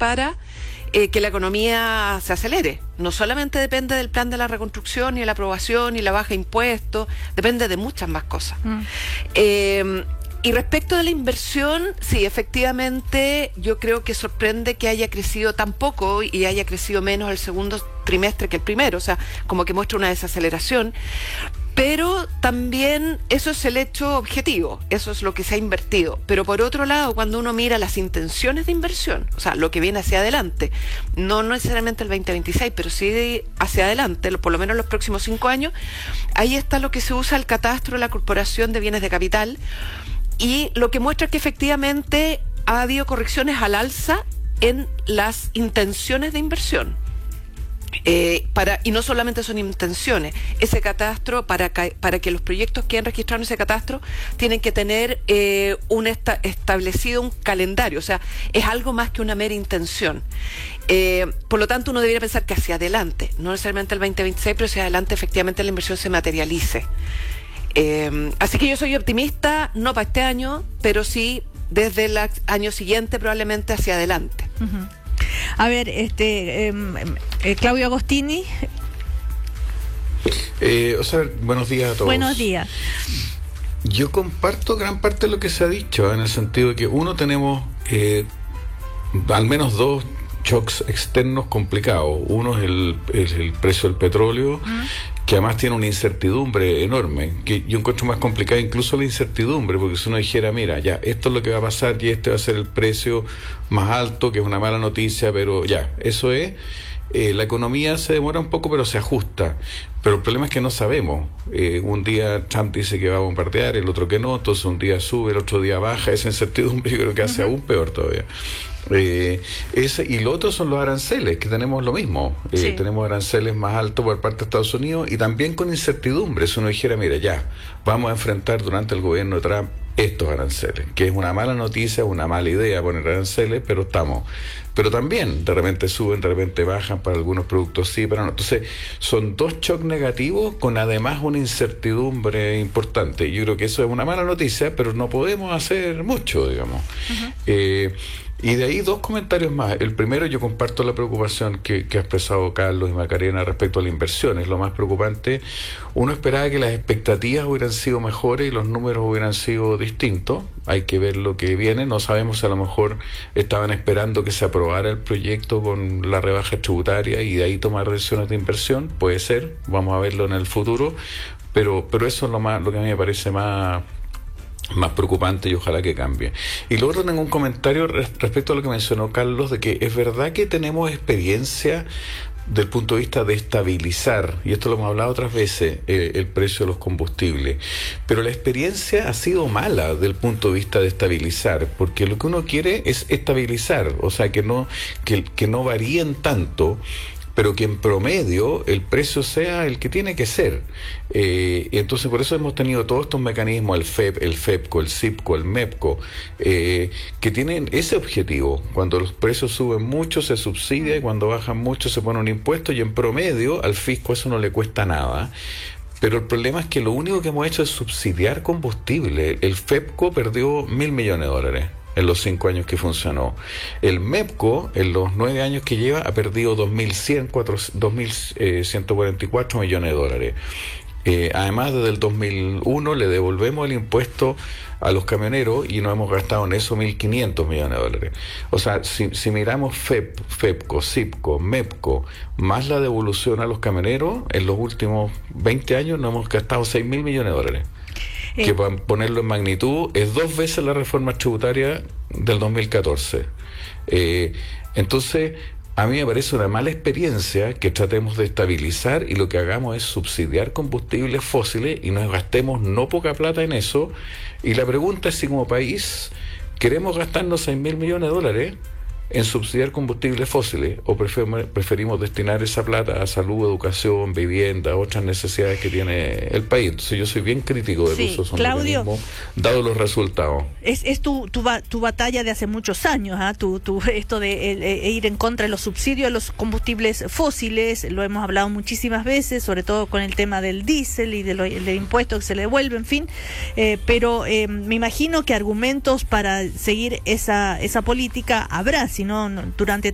para que la economía se acelere. No solamente depende del plan de la reconstrucción y de la aprobación y la baja de impuestos, depende de muchas más cosas. Y respecto de la inversión, sí, efectivamente, yo creo que sorprende que haya crecido tan poco y haya crecido menos el segundo trimestre que el primero, o sea, como que muestra una desaceleración. Pero también eso es el hecho objetivo, eso es lo que se ha invertido. Pero por otro lado, cuando uno mira las intenciones de inversión, o sea, lo que viene hacia adelante, no necesariamente el 2026, pero sí hacia adelante, por lo menos los próximos 5 años, ahí está lo que se usa el catastro de la Corporación de Bienes de Capital, y lo que muestra que efectivamente ha habido correcciones al alza en las intenciones de inversión. Y no solamente son intenciones, ese catastro, para que los proyectos que han registrado en ese catastro tienen que tener establecido un calendario, o sea, es algo más que una mera intención. Por lo tanto, uno debería pensar que hacia adelante, no necesariamente el 2026, pero hacia adelante efectivamente la inversión se materialice. Así que yo soy optimista, no para este año, pero sí desde el año siguiente probablemente hacia adelante. Uh-huh. A ver, Claudio Agostini. Buenos días a todos. Buenos días. Yo comparto gran parte de lo que se ha dicho, en el sentido de que tenemos al menos dos shocks externos complicados. Uno es el precio del petróleo, que además tiene una incertidumbre enorme, que yo encuentro más complicada incluso la incertidumbre, porque si uno dijera, mira, ya, esto es lo que va a pasar y este va a ser el precio más alto, que es una mala noticia, pero ya, eso es. La economía se demora un poco, pero se ajusta. Pero el problema es que no sabemos. Un día Trump dice que va a bombardear, el otro que no, entonces un día sube, el otro día baja. Esa incertidumbre yo creo que hace aún peor todavía. Y lo otro son los aranceles, que tenemos lo mismo. Sí. Tenemos aranceles más altos por parte de Estados Unidos y también con incertidumbre. Si uno dijera, mira, ya, vamos a enfrentar durante el gobierno de Trump estos aranceles, que es una mala noticia, una mala idea poner aranceles, pero estamos. Pero también, de repente suben, de repente bajan, para algunos productos sí, para no. Entonces, son dos shocks negativos con además una incertidumbre importante. Yo creo que eso es una mala noticia, pero no podemos hacer mucho, digamos. Y de ahí dos comentarios más. El primero, yo comparto la preocupación que ha expresado Carlos y Macarena respecto a la inversión. Es lo más preocupante. Uno esperaba que las expectativas hubieran sido mejores y los números hubieran sido distintos. Hay que ver lo que viene. No sabemos si a lo mejor estaban esperando que se aprobara el proyecto con la rebaja tributaria y de ahí tomar decisiones de inversión. Puede ser. Vamos a verlo en el futuro. Pero eso es lo que a mí me parece más preocupante y ojalá que cambie. Y luego tengo un comentario respecto a lo que mencionó Carlos, de que es verdad que tenemos experiencia del punto de vista de estabilizar, y esto lo hemos hablado otras veces, el precio de los combustibles, pero la experiencia ha sido mala del punto de vista de estabilizar, porque lo que uno quiere es estabilizar, o sea, que no varíen tanto, pero que en promedio el precio sea el que tiene que ser. Entonces, por eso hemos tenido todos estos mecanismos, el FEP, el FEPCO, el CIPCO, el MEPCO, que tienen ese objetivo. Cuando los precios suben mucho se subsidia y cuando bajan mucho se pone un impuesto, y en promedio al fisco eso no le cuesta nada. Pero el problema es que lo único que hemos hecho es subsidiar combustible. El FEPCO perdió $1.000 millones en los 5 años que funcionó. El MEPCO, en los 9 años que lleva, ha perdido 2.144 millones de dólares. Además, desde el 2001 le devolvemos el impuesto a los camioneros y no hemos gastado en eso 1.500 millones de dólares. O sea, si miramos FEPCO, CIPCO, MEPCO, más la devolución a los camioneros, en los últimos 20 años no hemos gastado 6.000 millones de dólares. Que para ponerlo en magnitud es 2 veces la reforma tributaria del 2014. Entonces, a mí me parece una mala experiencia que tratemos de estabilizar y lo que hagamos es subsidiar combustibles fósiles y nos gastemos no poca plata en eso. Y la pregunta es si como país queremos gastarnos 6.000 millones de dólares en subsidiar combustibles fósiles o preferimos destinar esa plata a salud, educación, vivienda, otras necesidades que tiene el país. Entonces yo soy bien crítico del uso de esos mecanismos, dado los resultados. Es tu batalla de hace muchos años, esto de ir en contra de los subsidios a los combustibles fósiles. Lo hemos hablado muchísimas veces, sobre todo con el tema del diésel y del impuesto que se le devuelve, en fin. Pero me imagino que argumentos para seguir esa política habrá, si no durante